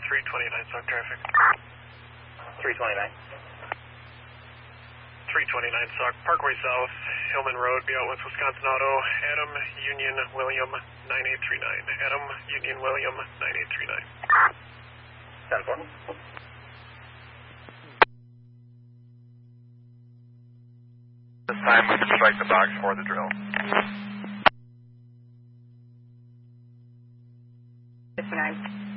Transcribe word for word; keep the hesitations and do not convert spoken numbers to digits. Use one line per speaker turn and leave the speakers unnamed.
three twenty-nine, Sauk traffic.
three twenty-nine.
three twenty-nine, Sauk, Parkway South, Hillman Road, be out with Wisconsin Auto, Adam, Union, William, nine eight three nine. Adam, Union, William, nine eight three nine.
ten four.
This time we can strike the box for the drill.
fifty-nine.